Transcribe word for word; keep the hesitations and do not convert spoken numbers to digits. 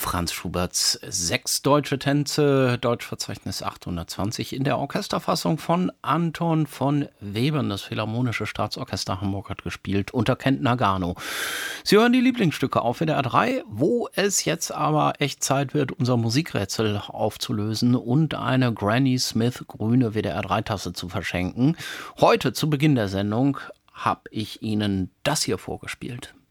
Franz Schuberts Sechs deutsche Tänze, Deutschverzeichnis achthundertzwanzig, in der Orchesterfassung von Anton von Webern. Das Philharmonische Staatsorchester Hamburg hat gespielt unter Kent Nagano. Sie hören die Lieblingsstücke auf W D R drei, wo es jetzt aber echt Zeit wird, unser Musikrätsel aufzulösen und eine Granny Smith grüne W D R drei Tasse zu verschenken. Heute zu Beginn der Sendung habe ich Ihnen das hier vorgespielt.